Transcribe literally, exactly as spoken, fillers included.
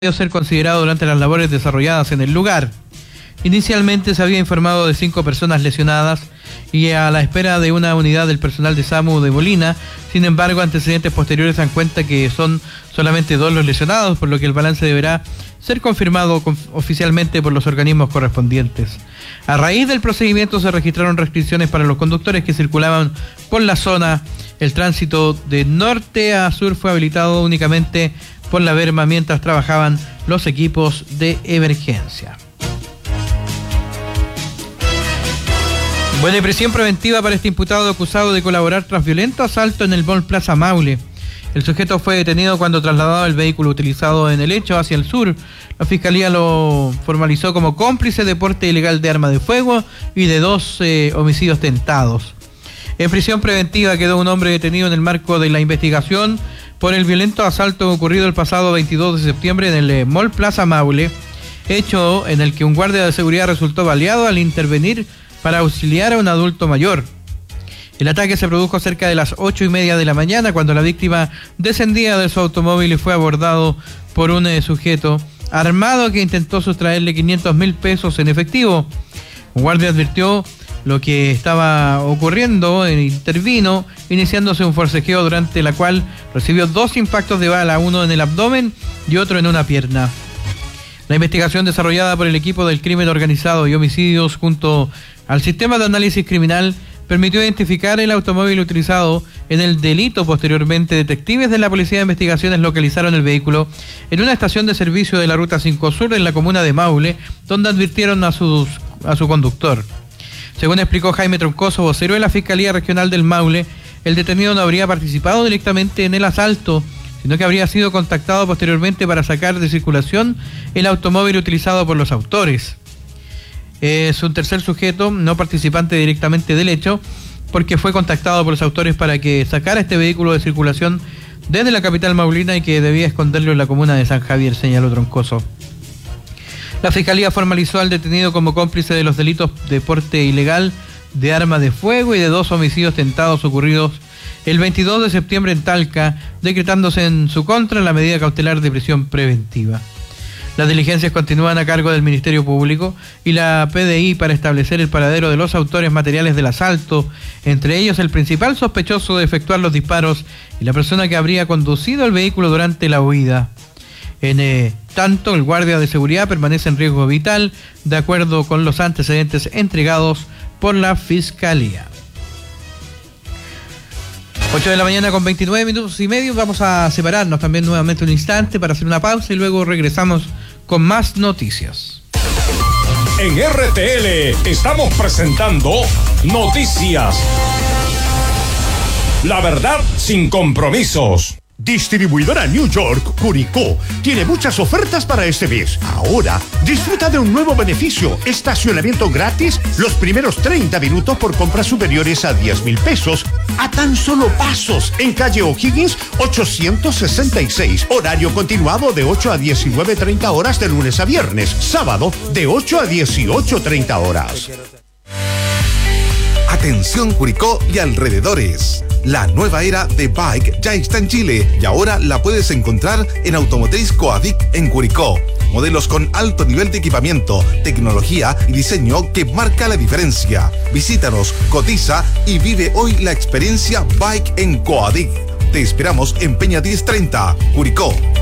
debió ser considerado durante las labores desarrolladas en el lugar. Inicialmente se había informado de cinco personas lesionadas y a la espera de una unidad del personal de SAMU de Molina. Sin embargo, antecedentes posteriores dan cuenta que son solamente dos los lesionados, por lo que el balance deberá ser confirmado oficialmente por los organismos correspondientes. A raíz del procedimiento se registraron restricciones para los conductores que circulaban por la zona. El tránsito de norte a sur fue habilitado únicamente por la berma mientras trabajaban los equipos de emergencia. Bueno, y prisión preventiva para este imputado acusado de colaborar tras violento asalto en el Mall Plaza Maule. El sujeto fue detenido cuando trasladaba el vehículo utilizado en el hecho hacia el sur. La fiscalía lo formalizó como cómplice de porte ilegal de arma de fuego y de dos eh, homicidios tentados. En prisión preventiva quedó un hombre detenido en el marco de la investigación por el violento asalto ocurrido el pasado veintidós de septiembre en el Mall Plaza Maule, hecho en el que un guardia de seguridad resultó baleado al intervenir para auxiliar a un adulto mayor. El ataque se produjo cerca de las ocho y media de la mañana, cuando la víctima descendía de su automóvil y fue abordado por un eh, sujeto armado que intentó sustraerle quinientos mil pesos en efectivo. Un guardia advirtió lo que estaba ocurriendo e intervino, iniciándose un forcejeo durante la cual recibió dos impactos de bala, uno en el abdomen y otro en una pierna. La investigación desarrollada por el equipo del crimen organizado y homicidios junto al sistema de análisis criminal permitió identificar el automóvil utilizado en el delito. Posteriormente, detectives de la Policía de Investigaciones localizaron el vehículo en una estación de servicio de la Ruta cinco Sur en la comuna de Maule, donde advirtieron a, sus, a su conductor. Según explicó Jaime Troncoso, vocero de la Fiscalía Regional del Maule, el detenido no habría participado directamente en el asalto, sino que habría sido contactado posteriormente para sacar de circulación el automóvil utilizado por los autores. Es un tercer sujeto, no participante directamente del hecho, porque fue contactado por los autores para que sacara este vehículo de circulación desde la capital maulina y que debía esconderlo en la comuna de San Javier, señaló Troncoso. La Fiscalía formalizó al detenido como cómplice de los delitos de porte ilegal de arma de fuego y de dos homicidios tentados ocurridos el veintidós de septiembre en Talca, decretándose en su contra la medida cautelar de prisión preventiva. Las diligencias continúan a cargo del Ministerio Público y la P D I para establecer el paradero de los autores materiales del asalto, entre ellos el principal sospechoso de efectuar los disparos y la persona que habría conducido el vehículo durante la huida. En eh, tanto, el guardia de seguridad permanece en riesgo vital, de acuerdo con los antecedentes entregados por la Fiscalía. ocho de la mañana con veintinueve minutos y medio. Vamos a separarnos también nuevamente un instante para hacer una pausa y luego regresamos con más noticias. En R T L estamos presentando Noticias. La verdad sin compromisos. Distribuidora New York, Curicó, tiene muchas ofertas para este mes. Ahora, disfruta de un nuevo beneficio, estacionamiento gratis los primeros treinta minutos por compras superiores a diez mil pesos, a tan solo pasos, en calle O'Higgins ochocientos sesenta y seis, horario continuado de ocho a diecinueve treinta horas de lunes a viernes, sábado de ocho a dieciocho treinta horas. Atención Curicó y alrededores. La nueva era de Bike ya está en Chile y ahora la puedes encontrar en Automotriz Coadic en Curicó. Modelos con alto nivel de equipamiento, tecnología y diseño que marca la diferencia. Visítanos, cotiza y vive hoy la experiencia Bike en Coadic. Te esperamos en Peña diez treinta, Curicó.